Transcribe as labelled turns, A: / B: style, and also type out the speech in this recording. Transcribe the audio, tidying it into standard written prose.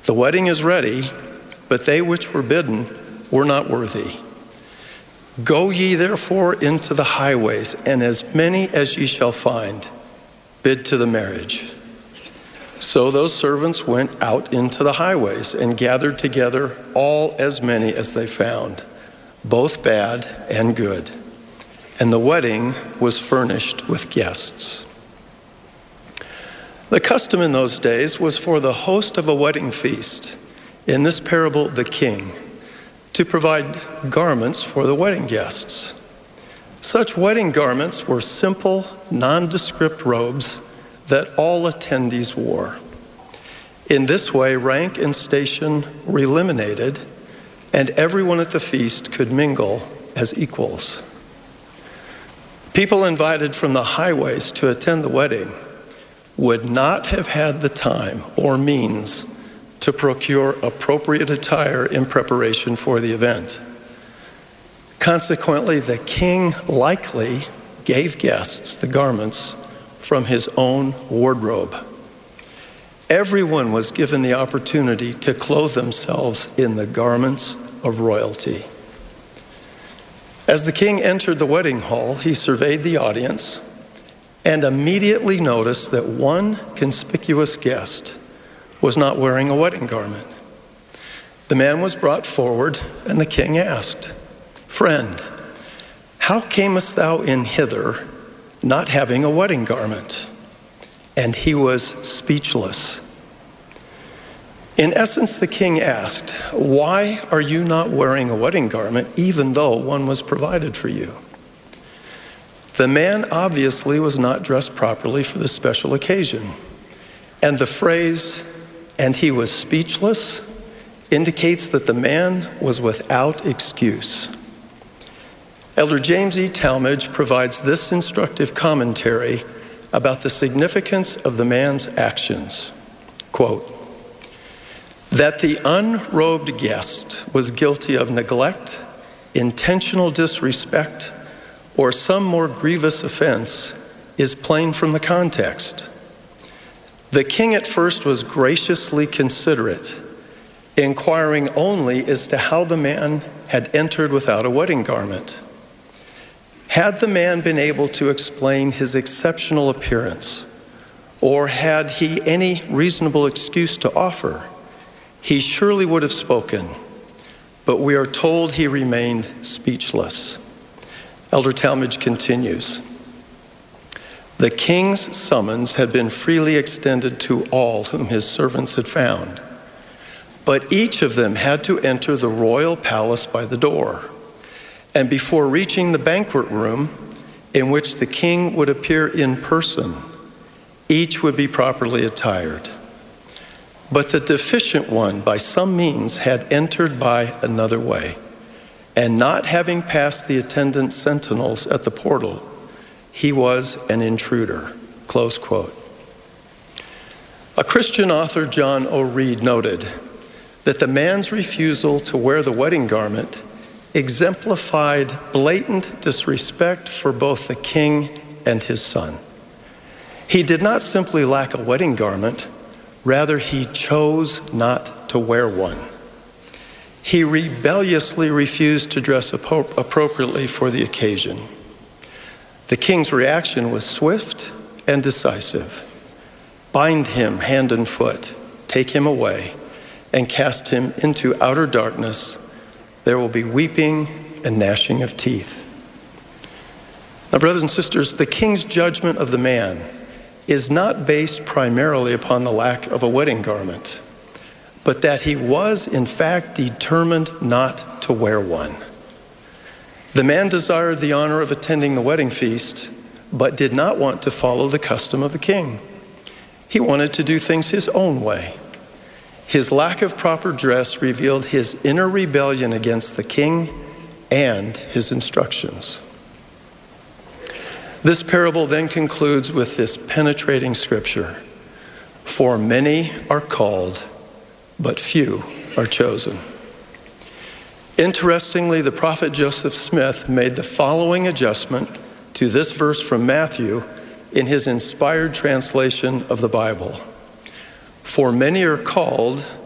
A: The wedding is ready, but they which were bidden were not worthy. Go ye therefore into the highways, and as many as ye shall find, bid to the marriage. So those servants went out into the highways and gathered together all as many as they found, both bad and good. And the wedding was furnished with guests. The custom in those days was for the host of a wedding feast, in this parable the king, to provide garments for the wedding guests. Such wedding garments were simple, nondescript robes that all attendees wore. In this way, rank and station were eliminated, and everyone at the feast could mingle as equals. People invited from the highways to attend the wedding would not have had the time or means to procure appropriate attire in preparation for the event. Consequently, the king likely gave guests the garments from his own wardrobe. Everyone was given the opportunity to clothe themselves in the garments of royalty. As the king entered the wedding hall, he surveyed the audience and immediately noticed that one conspicuous guest was not wearing a wedding garment. The man was brought forward, and the king asked, "Friend, how camest thou in hither not having a wedding garment?" And he was speechless. In essence, the king asked, "Why are you not wearing a wedding garment, even though one was provided for you?" The man obviously was not dressed properly for the special occasion, and the phrase, "and he was speechless," indicates that the man was without excuse. Elder James E. Talmage provides this instructive commentary about the significance of the man's actions. Quote, "That the unrobed guest was guilty of neglect, intentional disrespect, or some more grievous offense is plain from the context. The king at first was graciously considerate, inquiring only as to how the man had entered without a wedding garment. Had the man been able to explain his exceptional appearance, or had he any reasonable excuse to offer, he surely would have spoken, but we are told he remained speechless." Elder Talmage continues, "The king's summons had been freely extended to all whom his servants had found, but each of them had to enter the royal palace by the door, and before reaching the banquet room in which the king would appear in person, each would be properly attired. But the deficient one, by some means, had entered by another way, and not having passed the attendant sentinels at the portal, he was an intruder." Close quote. A Christian author, John O. Reed, noted that the man's refusal to wear the wedding garment exemplified blatant disrespect for both the king and his son. He did not simply lack a wedding garment, rather he chose not to wear one. He rebelliously refused to dress appropriately for the occasion. The king's reaction was swift and decisive. "Bind him hand and foot, take him away, and cast him into outer darkness. There will be weeping and gnashing of teeth." Now, brothers and sisters, the king's judgment of the man is not based primarily upon the lack of a wedding garment, but that he was, in fact, determined not to wear one. The man desired the honor of attending the wedding feast, but did not want to follow the custom of the king. He wanted to do things his own way. His lack of proper dress revealed his inner rebellion against the king and his instructions. This parable then concludes with this penetrating scripture: "For many are called, but few are chosen." Interestingly, the prophet Joseph Smith made the following adjustment to this verse from Matthew in his inspired translation of the Bible: "For many are called,